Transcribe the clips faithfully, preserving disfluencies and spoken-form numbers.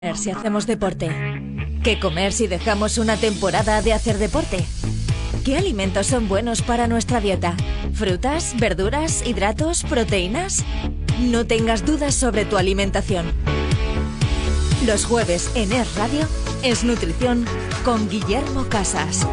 Si hacemos deporte? ¿Qué comer si dejamos una temporada de hacer deporte? ¿Qué alimentos son buenos para nuestra dieta? ¿Frutas, verduras, hidratos, proteínas? No tengas dudas sobre tu alimentación. Los jueves en Es Radio es Nutrición con Guillermo Casas.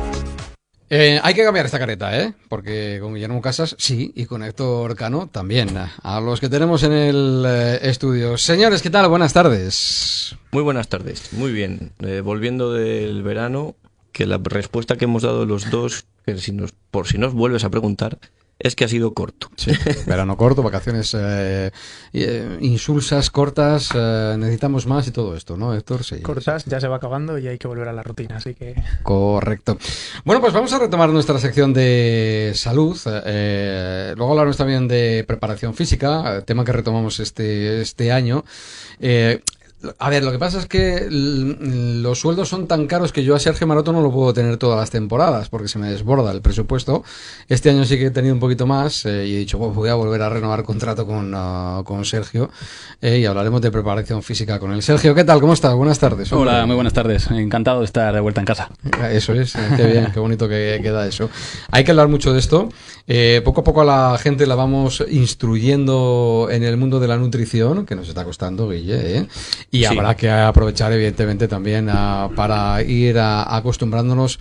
Eh, hay que cambiar esta careta, ¿eh? Porque con Guillermo Casas sí, y con Héctor Cano también. A los que tenemos en el eh, estudio. Señores, ¿qué tal? Buenas tardes. Muy buenas tardes, muy bien. Eh, volviendo del verano, que la respuesta que hemos dado los dos, que si nos, por si nos vuelves a preguntar, es que ha sido corto. Sí, verano corto, vacaciones eh, eh, insulsas, cortas, eh, necesitamos más y todo esto, ¿no, Héctor? Sí. Cortas, ya se va acabando y hay que volver a la rutina, así que... Correcto. Bueno, pues vamos a retomar nuestra sección de salud. Eh, luego hablaremos también de preparación física, tema que retomamos este, este año. Eh, A ver, lo que pasa es que los sueldos son tan caros que yo a Sergio Maroto no lo puedo tener todas las temporadas porque se me desborda el presupuesto. Este año sí que he tenido un poquito más eh, y he dicho, bueno, voy a volver a renovar contrato con, uh, con Sergio eh, y hablaremos de preparación física con él. Sergio, ¿qué tal? ¿Cómo estás? Buenas tardes. Hombre. Hola, muy buenas tardes. Encantado de estar de vuelta en casa. Eso es, eh, qué bien, qué bonito que queda eso. Hay que hablar mucho de esto. Eh, poco a poco a la gente la vamos instruyendo en el mundo de la nutrición, que nos está costando, Guille, ¿eh? Y sí. Habrá que aprovechar, evidentemente, también a, para ir a, acostumbrándonos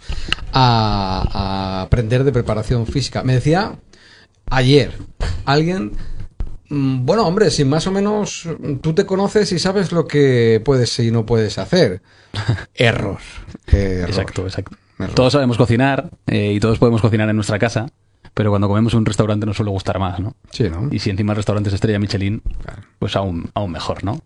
a, a aprender de preparación física. Me decía ayer alguien, bueno, hombre, si más o menos tú te conoces y sabes lo que puedes y no puedes hacer. Error. Error. Exacto, exacto. Error. Todos sabemos cocinar eh, y todos podemos cocinar en nuestra casa. Pero cuando comemos en un restaurante nos suele gustar más, ¿no? Sí, ¿no? Y si encima el restaurante es estrella Michelin, pues aún, aún mejor, ¿no?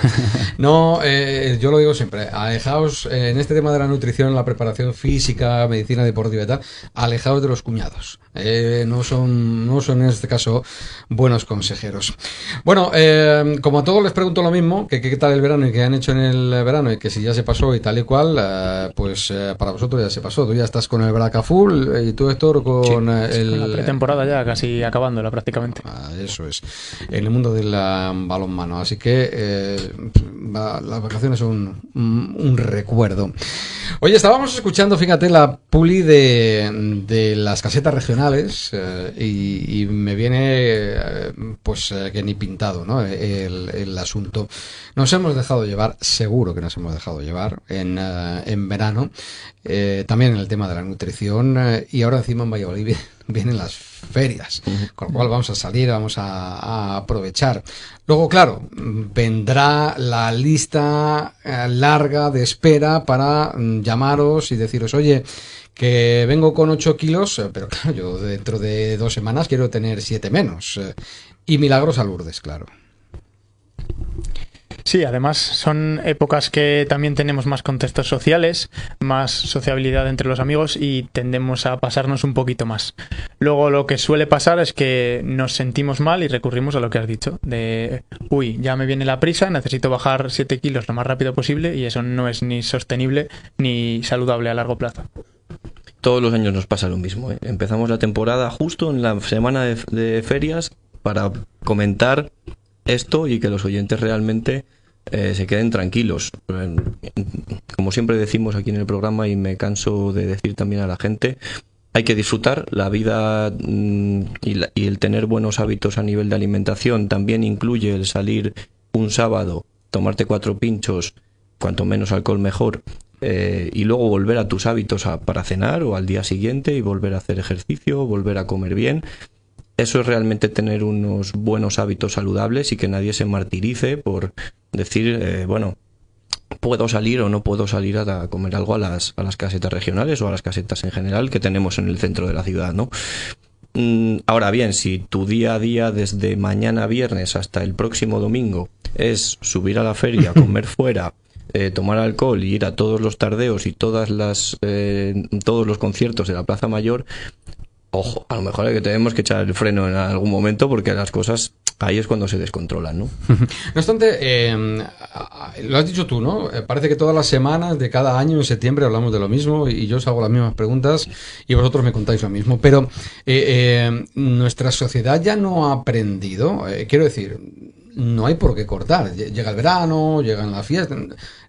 No, eh, yo lo digo siempre, alejaos, eh, en este tema de la nutrición, la preparación física, medicina deportiva y tal, alejaos de los cuñados. Eh, no son, no son en este caso buenos consejeros. Bueno, eh, como a todos les pregunto lo mismo, que qué tal el verano y qué han hecho en el verano y que si ya se pasó y tal y cual, eh, pues eh, para vosotros ya se pasó. Tú ya estás con el Braca full y tú, Héctor, con sí, el... La pretemporada ya casi acabándola prácticamente. Ah, eso es, en el mundo del um, balonmano. Así que eh, va, las vacaciones son un, un recuerdo. Oye, estábamos escuchando, fíjate, la publi de, de las casetas regionales eh, y, y me viene eh, pues eh, que ni pintado, ¿no? El, el asunto. Nos hemos dejado llevar, seguro que nos hemos dejado llevar en, uh, en verano, eh, también en el tema de la nutrición eh, y ahora encima en Valladolid vienen las ferias, con lo cual vamos a salir, vamos a, a aprovechar. Luego, claro, vendrá la lista eh, larga de espera para mm, llamaros y deciros, oye, que vengo con ocho kilos, pero claro, yo dentro de dos semanas quiero tener siete menos. Eh, y milagros a Lourdes, claro. Sí, además son épocas que también tenemos más contextos sociales, más sociabilidad entre los amigos y tendemos a pasarnos un poquito más. Luego lo que suele pasar es que nos sentimos mal y recurrimos a lo que has dicho, de uy, ya me viene la prisa, necesito bajar siete kilos lo más rápido posible y eso no es ni sostenible ni saludable a largo plazo. Todos los años nos pasa lo mismo, ¿eh? Empezamos la temporada justo en la semana de, de ferias para comentar esto y que los oyentes realmente eh, se queden tranquilos. Como siempre decimos aquí en el programa y me canso de decir también a la gente, hay que disfrutar la vida mmm, y, la, y el tener buenos hábitos a nivel de alimentación también incluye el salir un sábado, tomarte cuatro pinchos, cuanto menos alcohol mejor, eh, y luego volver a tus hábitos a, para cenar o al día siguiente y volver a hacer ejercicio, volver a comer bien. Eso es realmente tener unos buenos hábitos saludables y que nadie se martirice por decir, eh, bueno, puedo salir o no puedo salir a comer algo a las, a las casetas regionales o a las casetas en general que tenemos en el centro de la ciudad, ¿no? Mm, ahora bien, si tu día a día desde mañana viernes hasta el próximo domingo es subir a la feria, comer fuera, eh, tomar alcohol y ir a todos los tardeos y todas las eh, todos los conciertos de la Plaza Mayor, ojo, a lo mejor es que tenemos que echar el freno en algún momento porque las cosas ahí es cuando se descontrolan, ¿no? No obstante, eh, lo has dicho tú, ¿no? Parece que todas las semanas de cada año en septiembre hablamos de lo mismo y yo os hago las mismas preguntas y vosotros me contáis lo mismo, pero eh, eh, nuestra sociedad ya no ha aprendido, eh, quiero decir, no hay por qué cortar. Llega el verano, llegan las fiestas.